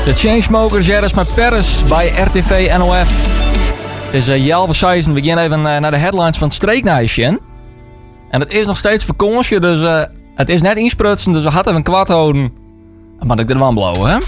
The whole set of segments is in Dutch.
De Chainsmokers, Jerris met Paris bij RTV NOF. Het is Jalve Seizen. We gaan even naar de headlines van het streeknijsje. En het is nog steeds vakantie, dus het is net insprutsen, dus we hadden even een kwart houden. Dan mag ik er wel blowen, hè?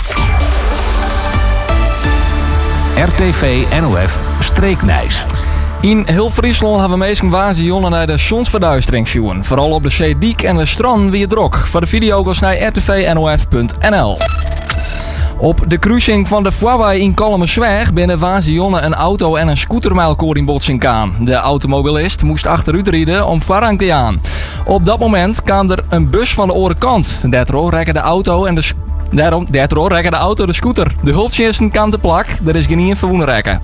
RTV NOF streeknijs. In heel Friesland hebben we meestal wazen jongen naar de zonsverduistering zien. Vooral op de Zeediek en de strand wie het drok. Voor de video ga naar rtvnof.nl. Op de cruising van de Fouaway in Kalmersweg binnen Wazijonne een auto en een scooter met elkaar in botsing aan. De automobilist moest achteruit rijden om voorrang te gaan. Op dat moment kwam er een bus van de andere kant. Daardoor rekken de auto en de scooter. De hulpdiensten kwamen te plak. Er is geen verwoenen rekken.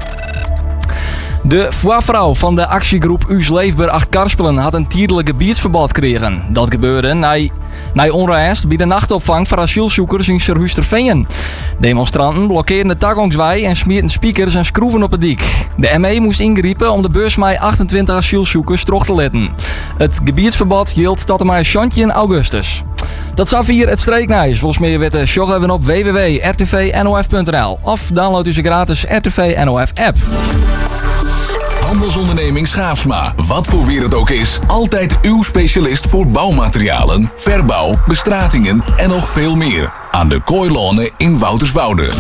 De vrouw van de actiegroep Us Leefbaar 8 Karspelen had een tijdelijk gebiedsverbod gekregen. Dat gebeurde na onrust bij de nachtopvang voor asielzoekers in Serhuisterveen. Demonstranten blokkeerden de toegangsweg en smierten speakers en schroeven op het dik. De ME moest ingrijpen om de bus met 28 asielzoekers terug te letten. Het gebiedsverbod geldt tot en met 17 augustus. Dat zou hier het streeknijs. Volgens mij weten sjog even op www.rtvnof.nl of download u ze gratis RTV NOF app. Handelsonderneming Schaafsma. Wat voor weer het ook is, altijd uw specialist voor bouwmaterialen, verbouw, bestratingen en nog veel meer. Aan de Kooilonen in Wouterswoude.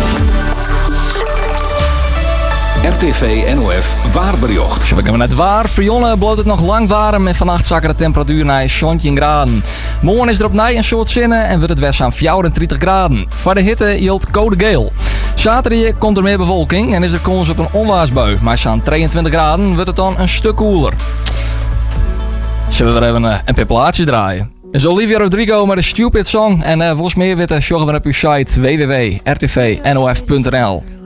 RTV NOF waarbericht. Zo beginnen we net waar. Voor jongen bloot het nog lang warm en vannacht zakken de temperatuur naar 17 graden. Morgen is er opnieuw een soort zinnen en wordt het west aan 34 graden. Voor de hitte hield code geel. Zaterdag komt er meer bewolking en is er kans op een onweersbui. Maar zo'n 23 graden wordt het dan een stuk koeler. Zullen we weer even een peplaatje draaien? Dus Olivia Rodrigo met een Stupid Song. En volgens mij weet je op uw site www.rtvnof.nl.